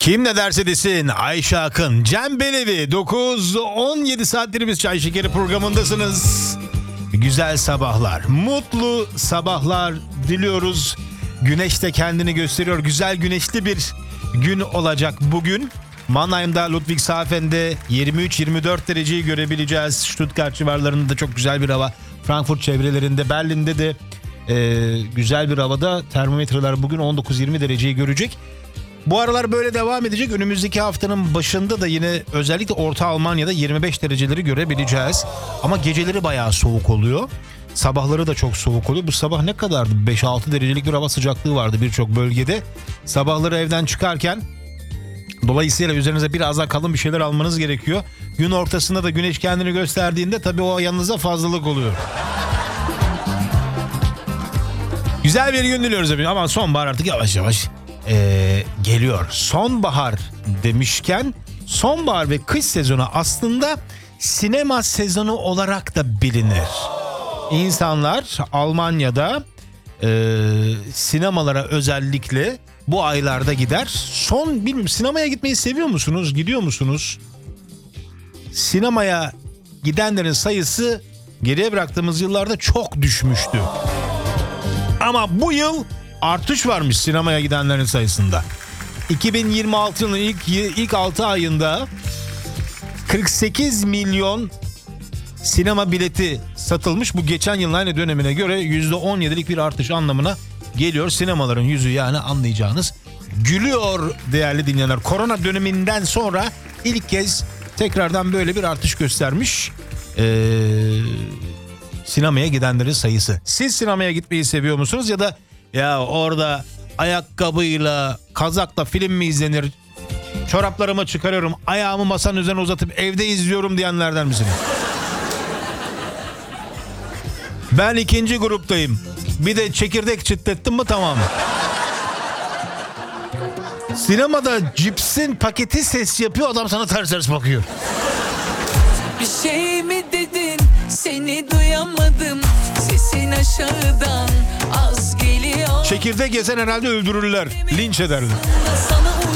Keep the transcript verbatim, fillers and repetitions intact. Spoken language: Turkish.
Kim ne derse desin Ayşe Akın, Cem Belevi, dokuz on yedi saatlerimiz Çay Şekeri programındasınız. Güzel sabahlar, mutlu sabahlar diliyoruz. Güneş de kendini gösteriyor. Güzel güneşli bir gün olacak bugün. Mannheim'da, Ludwigshafen'de yirmi üç yirmi dört dereceyi görebileceğiz. Stuttgart civarlarında çok güzel bir hava. Frankfurt çevrelerinde, Berlin'de de e, güzel bir havada. Termometreler bugün on dokuz yirmi dereceyi görecek. Bu aralar böyle devam edecek. Önümüzdeki haftanın başında da yine özellikle Orta Almanya'da yirmi beş dereceleri görebileceğiz. Ama geceleri bayağı soğuk oluyor. Sabahları da çok soğuk oluyor. Bu sabah ne kadardı? beş altı derecelik bir hava sıcaklığı vardı birçok bölgede. Sabahları evden çıkarken dolayısıyla üzerinize biraz daha kalın bir şeyler almanız gerekiyor. Gün ortasında da güneş kendini gösterdiğinde tabii o yanınıza fazlalık oluyor. Güzel bir gün diliyoruz efendim. Ama sonbahar artık yavaş yavaş Ee, geliyor. Sonbahar demişken sonbahar ve kış sezonu aslında sinema sezonu olarak da bilinir. İnsanlar Almanya'da e, sinemalara özellikle bu aylarda gider. Son bilmiyorum, sinemaya gitmeyi seviyor musunuz? Gidiyor musunuz? Sinemaya gidenlerin sayısı geriye bıraktığımız yıllarda çok düşmüştü. Ama bu yıl artış varmış sinemaya gidenlerin sayısında. iki bin yirmi altı yılının ilk ilk altı ayında kırk sekiz milyon sinema bileti satılmış. Bu geçen yılın aynı dönemine göre yüzde on yedilik bir artış anlamına geliyor. Sinemaların yüzü yani anlayacağınız gülüyor değerli dinleyenler. Korona döneminden sonra ilk kez tekrardan böyle bir artış göstermiş Ee, sinemaya gidenlerin sayısı. Siz sinemaya gitmeyi seviyor musunuz ya da ya orada ayakkabıyla, kazakla film mi izlenir? Çoraplarımı çıkarıyorum, ayağımı masanın üzerine uzatıp evde izliyorum diyenlerden misiniz? Ben ikinci gruptayım. Bir de çekirdek çıtlattım mı tamam. Sinemada cipsin paketi ses yapıyor, adam sana ters ters bakıyor. Bir şey mi dedin? Seni duyamadım. Sesin aşağıdan az geliyor. Çekirdek yesen herhalde öldürürler, linç ederler. Sana